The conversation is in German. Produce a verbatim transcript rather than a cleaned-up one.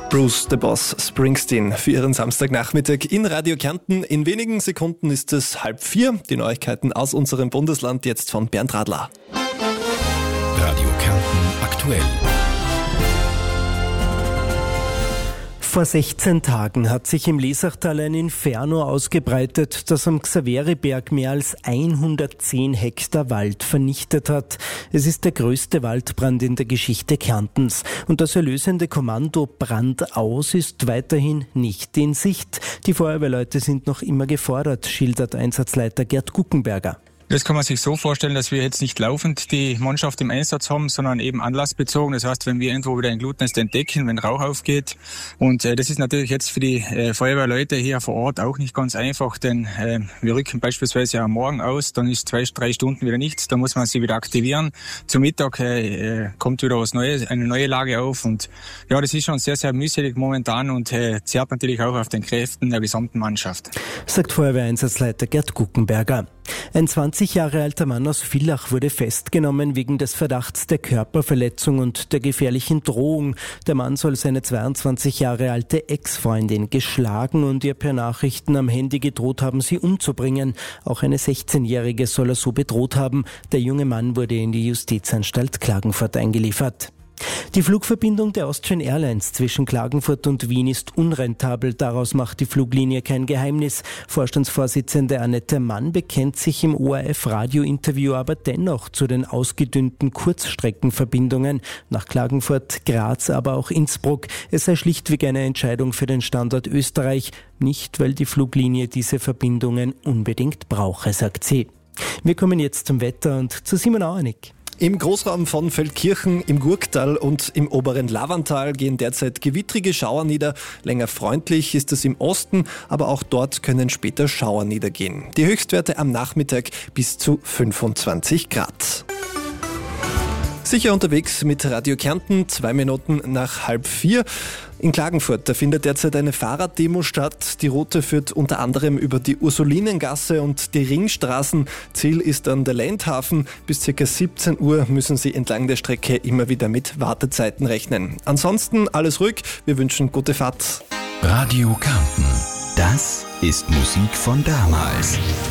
Bruce the Boss Springsteen für Ihren Samstagnachmittag in Radio Kärnten. In wenigen Sekunden ist es halb vier. Die Neuigkeiten aus unserem Bundesland jetzt von Bernd Radler. Radio Kärnten aktuell. Vor sechzehn Tagen hat sich im Lesachtal ein Inferno ausgebreitet, das am Xaveriberg mehr als hundertzehn Hektar Wald vernichtet hat. Es ist der größte Waldbrand in der Geschichte Kärntens. Und das erlösende Kommando Brand aus ist weiterhin nicht in Sicht. Die Feuerwehrleute sind noch immer gefordert, schildert Einsatzleiter Gerd Guckenberger. Das kann man sich so vorstellen, dass wir jetzt nicht laufend die Mannschaft im Einsatz haben, sondern eben anlassbezogen. Das heißt, wenn wir irgendwo wieder ein Glutnest entdecken, wenn Rauch aufgeht. Und äh, das ist natürlich jetzt für die äh, Feuerwehrleute hier vor Ort auch nicht ganz einfach, denn äh, wir rücken beispielsweise am Morgen aus, dann ist zwei, drei Stunden wieder nichts, dann muss man sie wieder aktivieren. Zum Mittag äh, kommt wieder was Neues, eine neue Lage auf und ja, das ist schon sehr, sehr mühselig momentan und äh, zerrt natürlich auch auf den Kräften der gesamten Mannschaft. Sagt Feuerwehreinsatzleiter Gerd Guckenberger. Ein zwanzig Jahre alter Mann aus Villach wurde festgenommen wegen des Verdachts der Körperverletzung und der gefährlichen Drohung. Der Mann soll seine zweiundzwanzig Jahre alte Ex-Freundin geschlagen und ihr per Nachrichten am Handy gedroht haben, sie umzubringen. Auch eine sechzehnjährige soll er so bedroht haben. Der junge Mann wurde in die Justizanstalt Klagenfurt eingeliefert. Die Flugverbindung der Austrian Airlines zwischen Klagenfurt und Wien ist unrentabel. Daraus macht die Fluglinie kein Geheimnis. Vorstandsvorsitzende Annette Mann bekennt sich im O R F-Radio-Interview aber dennoch zu den ausgedünnten Kurzstreckenverbindungen nach Klagenfurt, Graz, aber auch Innsbruck. Es sei schlichtweg eine Entscheidung für den Standort Österreich, nicht weil die Fluglinie diese Verbindungen unbedingt brauche, sagt sie. Wir kommen jetzt zum Wetter und zu Simon Auernick. Im Großraum von Feldkirchen, im Gurktal und im oberen Lavantal gehen derzeit gewittrige Schauer nieder. Länger freundlich ist es im Osten, aber auch dort können später Schauer niedergehen. Die Höchstwerte am Nachmittag bis zu fünfundzwanzig Grad. Sicher unterwegs mit Radio Kärnten, zwei Minuten nach halb vier. In Klagenfurt, da findet derzeit eine Fahrraddemo statt. Die Route führt unter anderem über die Ursulinengasse und die Ringstraßen. Ziel ist dann der Ländhafen. Bis ca. siebzehn Uhr müssen Sie entlang der Strecke immer wieder mit Wartezeiten rechnen. Ansonsten alles ruhig. Wir wünschen gute Fahrt. Radio Kärnten. Das ist Musik von damals.